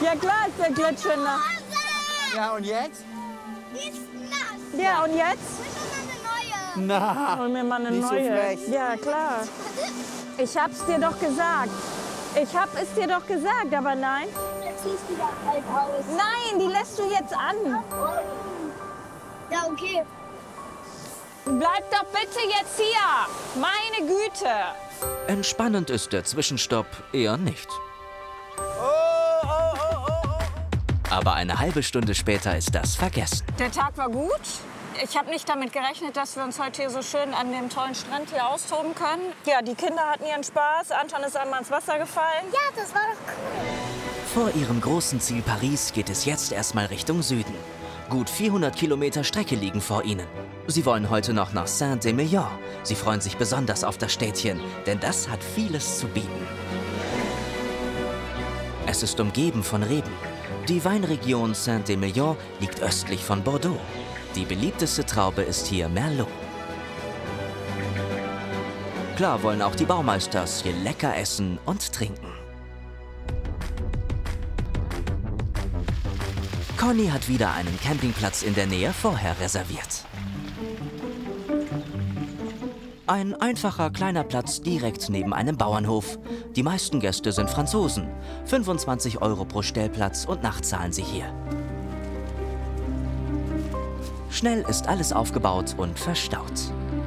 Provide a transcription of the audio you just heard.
Ja klar ist der Gletscher nass. Ja, und jetzt? Die ist nass. Ja, und jetzt? Will noch eine neue. Na, Hol mir mal eine nicht so neue. frech. Ja, klar. Ich hab's dir doch gesagt. Ich hab es dir doch gesagt, aber nein. Jetzt siehst du da halt aus. Nein, die lässt du jetzt an. Ja, okay. Bleib doch bitte jetzt hier. Meine Güte. Entspannend ist der Zwischenstopp eher nicht. Aber eine halbe Stunde später ist das vergessen. Der Tag war gut. Ich habe nicht damit gerechnet, dass wir uns heute hier so schön an dem tollen Strand hier austoben können. Ja, die Kinder hatten ihren Spaß. Anton ist einmal ins Wasser gefallen. Ja, das war doch cool. Vor ihrem großen Ziel Paris geht es jetzt erstmal Richtung Süden. Gut 400 Kilometer Strecke liegen vor ihnen. Sie wollen heute noch nach Saint-Émilion. Sie freuen sich besonders auf das Städtchen, denn das hat vieles zu bieten. Es ist umgeben von Reben. Die Weinregion Saint-Émilion liegt östlich von Bordeaux. Die beliebteste Traube ist hier Merlot. Klar wollen auch die Baumeisters hier lecker essen und trinken. Conny hat wieder einen Campingplatz in der Nähe vorher reserviert. Ein einfacher kleiner Platz direkt neben einem Bauernhof. Die meisten Gäste sind Franzosen. 25 € pro Stellplatz und Nacht zahlen sie hier. Schnell ist alles aufgebaut und verstaut.